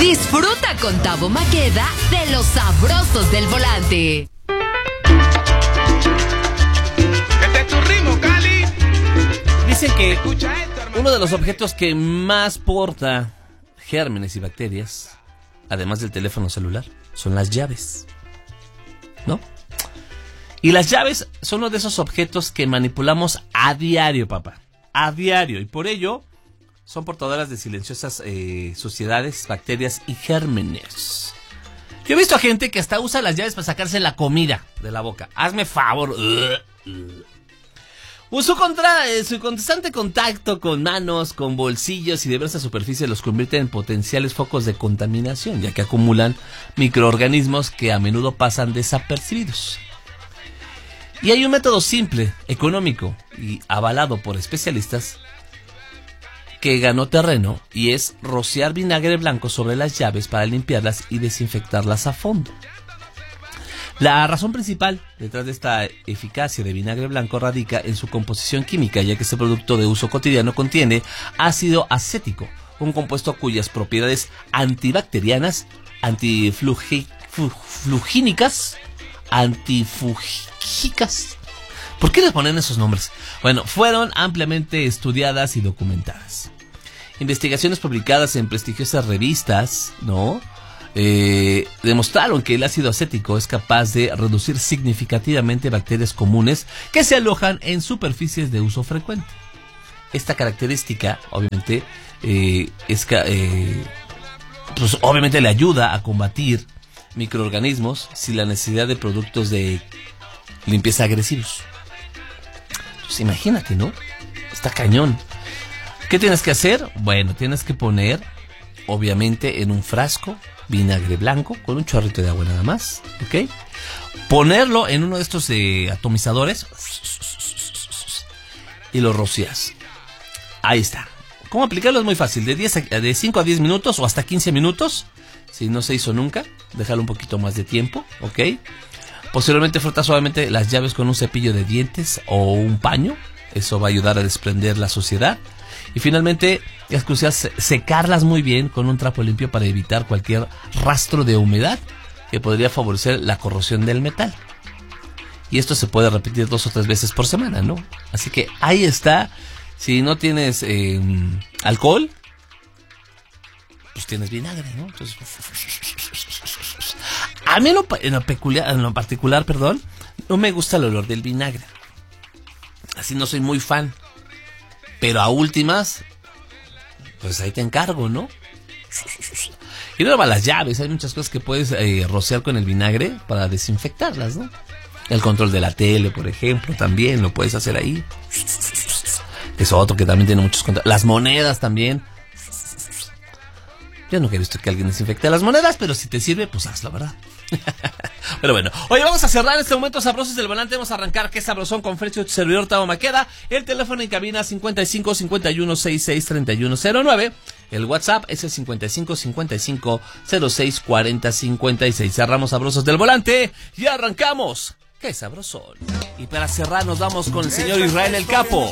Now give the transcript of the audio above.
Disfruta con Tavo Maqueda de los sabrosos del volante. Este es tu ritmo, Cali. Dicen que Escucha esto, hermano. uno de los objetos que más porta gérmenes y bacterias, además del teléfono celular, son las llaves, ¿no? Y las llaves son uno de esos objetos que manipulamos a diario, papá. A diario. Y por ello son portadoras de silenciosas suciedades, bacterias y gérmenes. Yo he visto a gente que hasta usa las llaves para sacarse la comida de la boca. Hazme favor. Su constante contacto con manos, con bolsillos y diversas superficies los convierte en potenciales focos de contaminación, ya que acumulan microorganismos que a menudo pasan desapercibidos. Y hay un método simple, económico y avalado por especialistas que ganó terreno, y es rociar vinagre blanco sobre las llaves para limpiarlas y desinfectarlas a fondo. La razón principal detrás de esta eficacia de vinagre blanco radica en su composición química, ya que este producto de uso cotidiano contiene ácido acético, un compuesto cuyas propiedades antibacterianas, antiflugínicas, antifúngicas. ¿Por qué les ponen esos nombres? Bueno, fueron ampliamente estudiadas y documentadas. Investigaciones publicadas en prestigiosas revistas, ¿no? Demostraron que el ácido acético es capaz de reducir significativamente bacterias comunes que se alojan en superficies de uso frecuente. Esta característica, obviamente, pues obviamente le ayuda a combatir microorganismos sin la necesidad de productos de limpieza agresivos. Pues imagínate, ¿no? Está cañón. ¿Qué tienes que hacer? Bueno, tienes que poner, obviamente, en un frasco vinagre blanco con un chorrito de agua nada más, ¿ok? Ponerlo en uno de estos atomizadores y lo rocias. Ahí está. ¿Cómo aplicarlo? Es muy fácil. De 5 a 10 minutos o hasta 15 minutos. Si no se hizo nunca, déjalo un poquito más de tiempo, ¿ok? Posteriormente frotas suavemente las llaves con un cepillo de dientes o un paño. Eso va a ayudar a desprender la suciedad. Y finalmente es crucial secarlas muy bien con un trapo limpio para evitar cualquier rastro de humedad que podría favorecer la corrosión del metal. Y esto se puede repetir 2 o 3 veces por semana, ¿no? Así que ahí está. Si no tienes alcohol, pues tienes vinagre, ¿no? Entonces, a mí en lo particular, no me gusta el olor del vinagre. Así no soy muy fan. Pero a últimas, pues ahí te encargo, ¿no? Y luego las llaves, hay muchas cosas que puedes rociar con el vinagre para desinfectarlas, ¿no? El control de la tele, por ejemplo, también lo puedes hacer ahí. Es otro que también tiene muchos controles. Las monedas también. Yo nunca he visto que alguien desinfecte las monedas, pero si te sirve, pues hazlo, ¿verdad? Pero bueno, oye, vamos a cerrar este momento sabrosos del volante. Vamos a arrancar Qué Sabrosón con Frecho, tu servidor Tavo Maqueda. El teléfono en cabina 55 51 66 31 09. El WhatsApp es el 55 55 06 40 56. Cerramos sabrosos del volante y arrancamos Qué Sabrosón. Y para cerrar nos vamos con el señor Israel el Capo.